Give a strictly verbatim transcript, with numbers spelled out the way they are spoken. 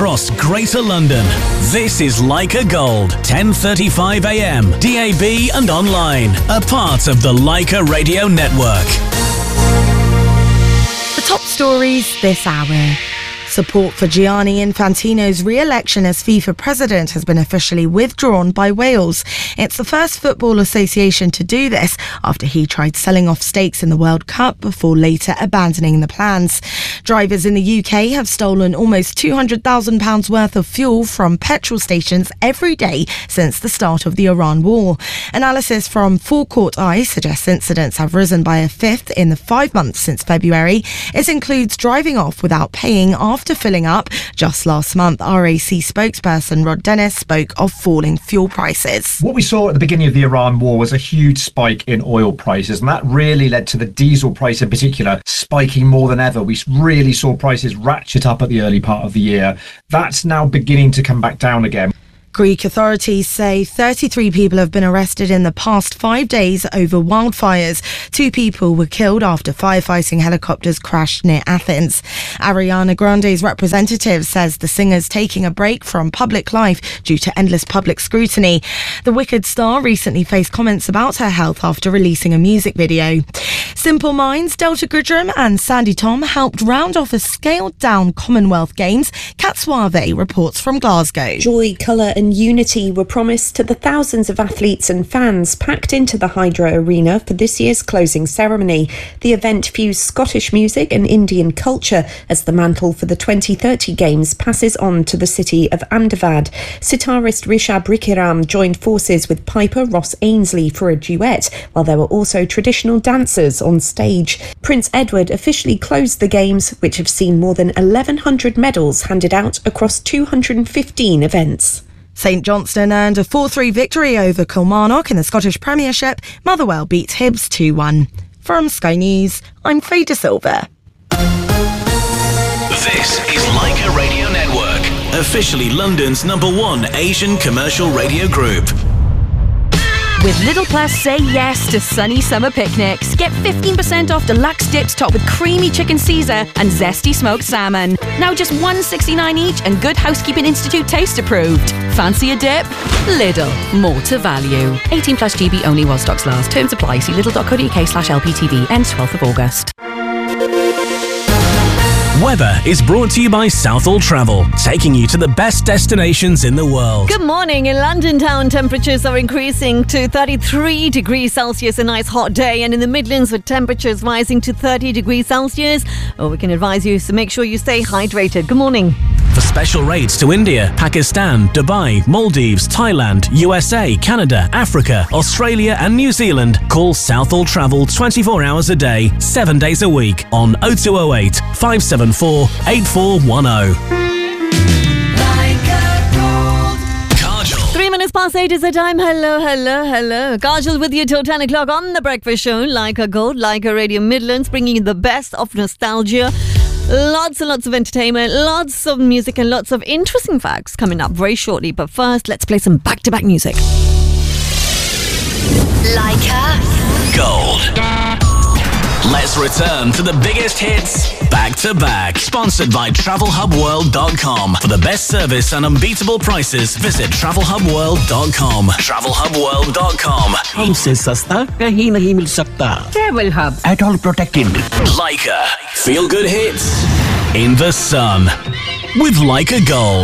across Greater London. This is Leica Gold, ten thirty-five a m, D A B and online. A part of the Leica Radio Network. The top stories this hour. Support for Gianni Infantino's re-election as FIFA president has been officially withdrawn by Wales. It's the first football association to do this after he tried selling off stakes in the World Cup before later abandoning the plans. Drivers in the U K have stolen almost two hundred thousand pounds worth of fuel from petrol stations every day since the start of the Iran war. Analysis from Forecourt Eye suggests incidents have risen by a fifth in the five months since February. It includes driving off without paying after After filling up. Just last month, R A C spokesperson Rod Dennis spoke of falling fuel prices. What we saw at the beginning of the Iran war was a huge spike in oil prices, and that really led to the diesel price in particular spiking more than ever. We really saw prices ratchet up at the early part of the year. That's now beginning to come back down again. Greek authorities say thirty-three people have been arrested in the past five days over wildfires. Two people were killed after firefighting helicopters crashed near Athens. Ariana Grande's representative says the singer's taking a break from public life due to endless public scrutiny. The Wicked star recently faced comments about her health after releasing a music video. Simple Minds, Delta Goodrem and Sandy Tom helped round off a scaled-down Commonwealth Games. Kat Suave reports from Glasgow. Joy, colour and unity were promised to the thousands of athletes and fans packed into the Hydro Arena for this year's closing ceremony. The event fused Scottish music and Indian culture as the mantle for the twenty thirty Games passes on to the city of Ahmedabad. Sitarist Rishabh Rikiram joined forces with piper Ross Ainsley for a duet, while there were also traditional dancers on stage. Prince Edward officially closed the Games, which have seen more than eleven hundred medals handed out across two hundred fifteen events. St Johnstone earned a four three victory over Kilmarnock in the Scottish Premiership. Motherwell beat Hibs two one. From Sky News, I'm Faye De Silva. This is Leica Radio Network, officially London's number one Asian commercial radio group. With Lidl Plus, say yes to sunny summer picnics. Get fifteen percent off deluxe dips topped with creamy chicken Caesar and zesty smoked salmon. Now just one pound sixty-nine each and Good Housekeeping Institute taste approved. Fancy a dip? Lidl. More to value. eighteen plus G B only while stocks last. Terms apply. See lidl.co.uk slash LPTV. Ends twelfth of August. Weather is brought to you by Southall Travel, taking you to the best destinations in the world. Good morning. In London town, temperatures are increasing to thirty-three degrees Celsius, a nice hot day. And in the Midlands, with temperatures rising to thirty degrees Celsius, well, we can advise you to make sure you stay hydrated. Good morning. For special rates to India, Pakistan, Dubai, Maldives, Thailand, U S A, Canada, Africa, Australia and New Zealand, call Southall Travel twenty-four hours a day, seven days a week on oh two oh eight, five seven four, eight four one oh. Three minutes past eight is the time. Hello, hello, hello. Kajal with you till ten o'clock on The Breakfast Show. Leica Gold, Leica Radio Midlands, bringing you the best of nostalgia. Lots and lots of entertainment, lots of music and lots of interesting facts coming up very shortly. But first, let's play some back-to-back music. Leica Gold. Let's return to the biggest hits back to back. Sponsored by travel hub world dot com. For the best service and unbeatable prices, visit travel hub world dot com. travel hub world dot com. हमसे सस्ता कहीं नहीं मिल सकता. Travel Hub. At all protected. Leica. Feel good hits in the sun with Leica Gold.